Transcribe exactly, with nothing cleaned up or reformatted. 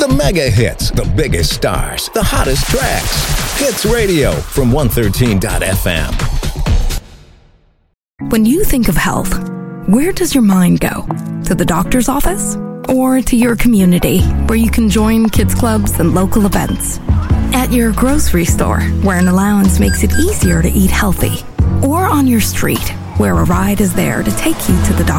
The mega hits, the biggest stars, the hottest tracks. Hits Radio from one thirteen dot f m. When you think of health, where does your mind go? To the doctor's office? Or to your community, where you can join kids clubs and local events? At your grocery store, where an allowance makes it easier to eat healthy? Or on your street, where a ride is there to take you to the doctor?